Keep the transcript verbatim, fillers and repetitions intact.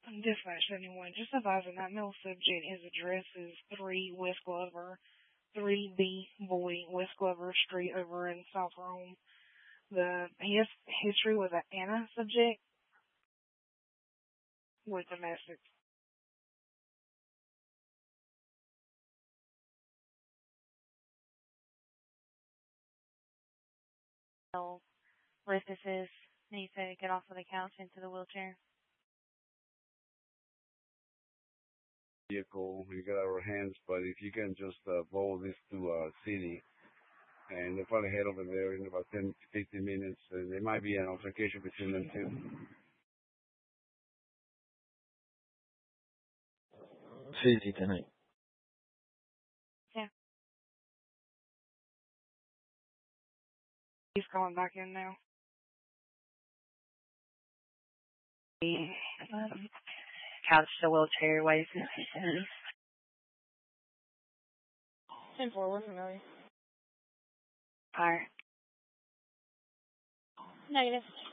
Dispatch seventy-one, just advising that male subject, his address is three West Glover, three B Boy, West Glover Street over in South Rome. The his history was an Anna subject with domestic. So, witnesses need to get off of the couch into the wheelchair. Vehicle, we got our hands, but if you can just uh, follow this to uh, city, and they'll probably head over there in about ten to fifteen minutes, and there might be an altercation between them two. City tonight. Yeah. He's calling back in now. Um, couch to wheelchair, waist. ten four, wasn't really. Alright. Negative.